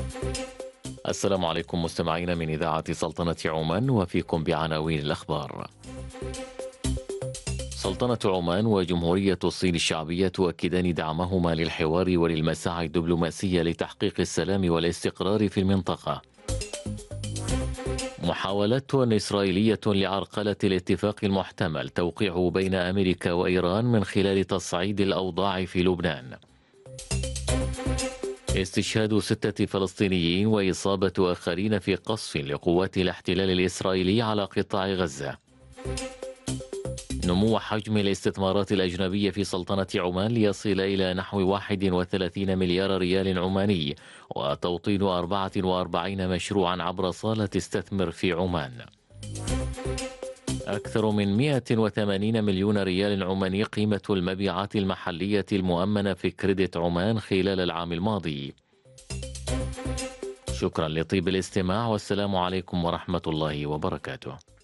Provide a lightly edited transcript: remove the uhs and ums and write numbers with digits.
السلام عليكم مستمعين من إذاعة سلطنة عمان، وفيكم بعناوين الأخبار. سلطنة عمان وجمهورية الصين الشعبية تؤكدان دعمهما للحوار وللمساعي الدبلوماسية لتحقيق السلام والاستقرار في المنطقة. محاولات إسرائيلية لعرقلة الاتفاق المحتمل توقيعه بين أمريكا وإيران من خلال تصعيد الأوضاع في لبنان. استشهاد 6 فلسطينيين وإصابة آخرين في قصف لقوات الاحتلال الإسرائيلي على قطاع غزة. نمو حجم الاستثمارات الأجنبية في سلطنة عمان ليصل إلى نحو 31 مليار ريال عماني، وتوطين 44 مشروعا عبر صالة استثمر في عمان. أكثر من 180 مليون ريال عماني قيمة المبيعات المحلية المؤمنة في كريدت عمان خلال العام الماضي. شكرا لطيب الاستماع، والسلام عليكم ورحمة الله وبركاته.